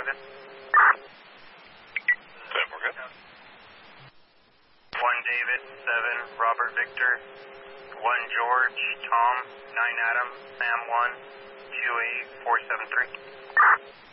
David. 10, we're good. 1 David, 7 Robert Victor, 1 George, Tom, 9 Adam, Sam 1, 28473.